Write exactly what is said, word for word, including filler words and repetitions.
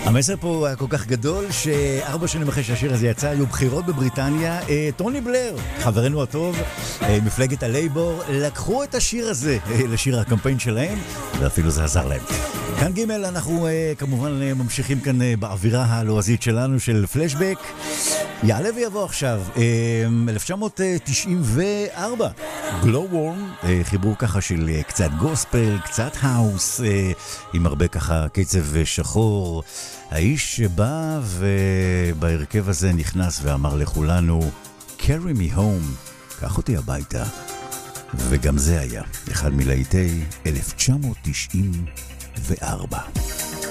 המסר פה היה כל כך גדול שארבע שנים אחרי שהשיר הזה יצא היו בחירות בבריטניה. טוני בלר, חברנו הטוב, מפלגת הלייבור, לקחו את השיר הזה לשיר הקמפיין שלהם, ואפילו זה עזר להם. כאן ג' אנחנו כמובן ממשיכים כאן באווירה הלועזית שלנו של פלשבק. יעלה ויבוא עכשיו אלף תשע מאות תשעים וארבע, Glowworm, חיבור ככה של קצת גוספל, קצת האוס, עם הרבה ככה קצב שחור. האיש שבא ובהרכב הזה נכנס ואמר לכולנו Carry me home, קח אותי הביתה. וגם זה היה אחד מלהיטי אלף תשע מאות תשעים וארבע.